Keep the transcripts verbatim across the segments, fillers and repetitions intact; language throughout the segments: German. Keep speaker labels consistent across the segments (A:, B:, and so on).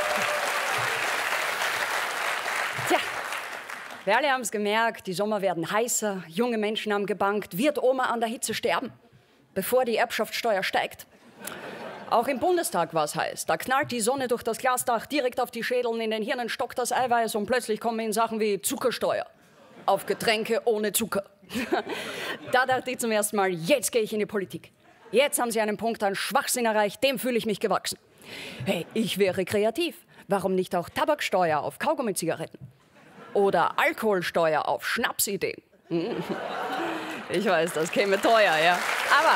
A: Tja, wir alle haben es gemerkt, die Sommer werden heißer, junge Menschen haben gebankt. Wird Oma an der Hitze sterben, bevor die Erbschaftssteuer steigt? Auch im Bundestag war es heiß. Da knallt die Sonne durch das Glasdach direkt auf die Schädeln, in den Hirnen stockt das Eiweiß und plötzlich kommen in Sachen wie Zuckersteuer auf Getränke ohne Zucker. Da dachte ich zum ersten Mal, jetzt gehe ich in die Politik. Jetzt haben sie einen Punkt an Schwachsinn erreicht, dem fühle ich mich gewachsen. Hey, ich wäre kreativ. Warum nicht auch Tabaksteuer auf Kaugummi-Zigaretten? Oder Alkoholsteuer auf Schnapsideen? Ich weiß, das käme teuer, ja. Aber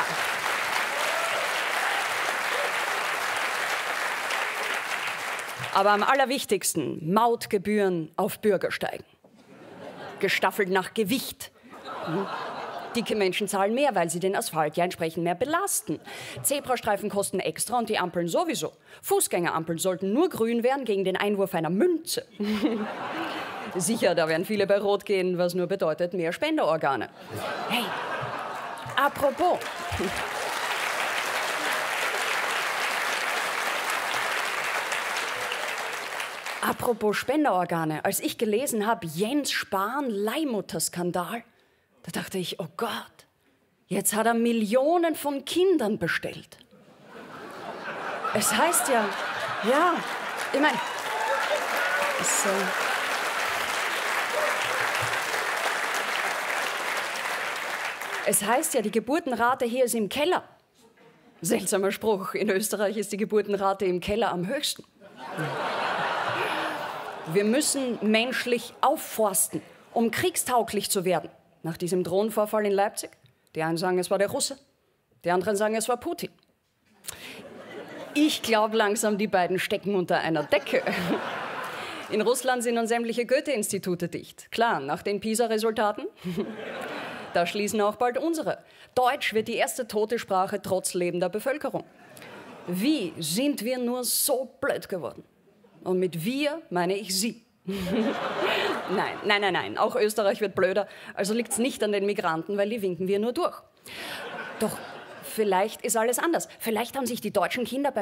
A: Aber am allerwichtigsten, Mautgebühren auf Bürgersteigen. Gestaffelt nach Gewicht. Hm. Dicke Menschen zahlen mehr, weil sie den Asphalt ja entsprechend mehr belasten. Zebrastreifen kosten extra und die Ampeln sowieso. Fußgängerampeln sollten nur grün werden gegen den Einwurf einer Münze. Sicher, da werden viele bei Rot gehen, was nur bedeutet mehr Spenderorgane. Hey, apropos. Apropos Spenderorgane, als ich gelesen habe, Jens Spahn Leihmutterskandal, da dachte ich, oh Gott, jetzt hat er Millionen von Kindern bestellt. Es heißt ja, ja, ich meine, es, äh, es heißt ja, die Geburtenrate hier ist im Keller. Seltsamer Spruch, in Österreich ist die Geburtenrate im Keller am höchsten. Wir müssen menschlich aufforsten, um kriegstauglich zu werden. Nach diesem Drohnenvorfall in Leipzig. Die einen sagen, es war der Russe, die anderen sagen, es war Putin. Ich glaube langsam, die beiden stecken unter einer Decke. In Russland sind nun sämtliche Goethe-Institute dicht. Klar, nach den PISA-Resultaten. Da schließen auch bald unsere. Deutsch wird die erste tote Sprache trotz lebender Bevölkerung. Wie sind wir nur so blöd geworden? Und mit wir meine ich Sie. Nein, nein, nein, nein. Auch Österreich wird blöder. Also liegt es nicht an den Migranten, weil die winken wir nur durch. Doch vielleicht ist alles anders. Vielleicht haben sich die deutschen Kinder beim